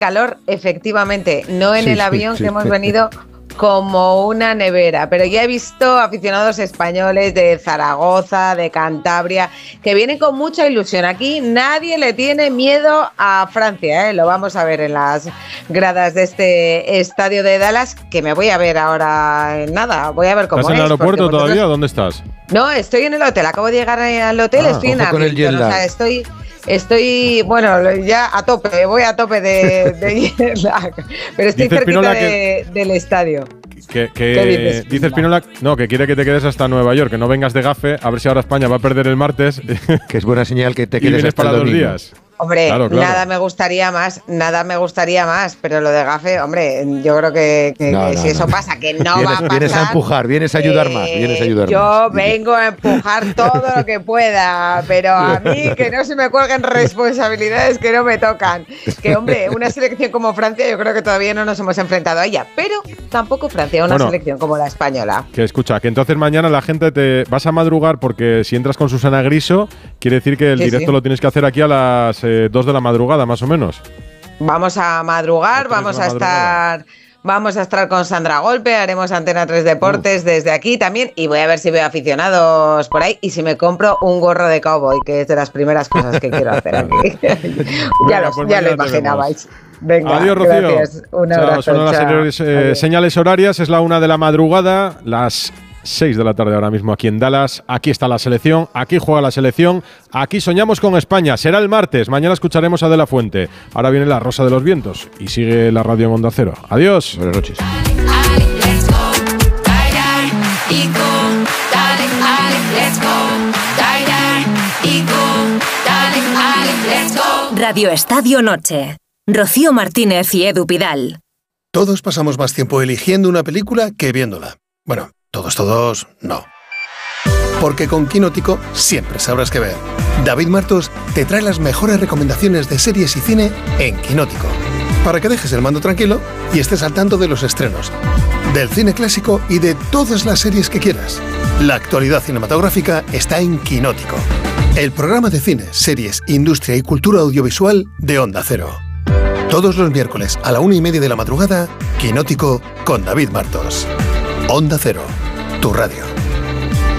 calor, efectivamente, no en el avión que hemos venido como una nevera, pero ya he visto aficionados españoles de Zaragoza, de Cantabria, que vienen con mucha ilusión. Aquí nadie le tiene miedo a Francia, ¿eh? Lo vamos a ver en las gradas de este estadio de Dallas, que me voy a ver ahora en nada, voy a ver cómo es. ¿Estás en el aeropuerto todavía? ¿Dónde estás? No, estoy en el hotel, acabo de llegar al hotel, estoy en Arlington, o sea, estoy, bueno, ya a tope, voy a tope de jet lag, pero estoy cerquita del estadio. ¿Qué dice Spinola? No, que quiere que te quedes hasta Nueva York, que no vengas de gafe, a ver si ahora España va a perder el martes. Que es buena señal que te quedes hasta para el domingo. 2 días. Hombre, claro. Nada me gustaría más, pero lo de gafe, hombre, yo creo que si eso pasa, que no va a pasar. Vienes a empujar, vienes a ayudar más, Yo vengo a empujar todo lo que pueda, pero a mí que no se me cuelguen responsabilidades que no me tocan. Que, hombre, una selección como Francia, yo creo que todavía no nos hemos enfrentado a ella, pero tampoco Francia, una selección como la española. Que escucha, que entonces mañana la gente te vas a madrugar, porque si entras con Susana Griso, quiere decir que el directo lo tienes que hacer aquí a las 2 de la madrugada, más o menos. Vamos a madrugar, vamos a estar con Sandra Golpe, haremos Antena 3 Deportes desde aquí también, y voy a ver si veo aficionados por ahí y si me compro un gorro de cowboy, que es de las primeras cosas que quiero hacer aquí. ya lo imaginabais. Venga, adiós, Rocío. Gracias. Un abrazo. Son las señales horarias, es la 1 de la madrugada, las 6 de la tarde ahora mismo aquí en Dallas. Aquí está la selección, aquí juega la selección, aquí soñamos con España. Será el martes, mañana escucharemos a De La Fuente. Ahora viene la Rosa de los Vientos y sigue la radio en Onda Cero. Adiós. Buenas noches. Radio Estadio Noche. Rocío Martínez y Edu Pidal. Todos pasamos más tiempo eligiendo una película que viéndola. Bueno, todos, no. Porque con Quinótico siempre sabrás qué ver. David Martos te trae las mejores recomendaciones de series y cine en Quinótico. Para que dejes el mando tranquilo y estés al tanto de los estrenos, del cine clásico y de todas las series que quieras. La actualidad cinematográfica está en Quinótico. El programa de cine, series, industria y cultura audiovisual de Onda Cero. Todos los miércoles a la 1:30 de la madrugada, Quinótico con David Martos. Onda Cero, tu radio.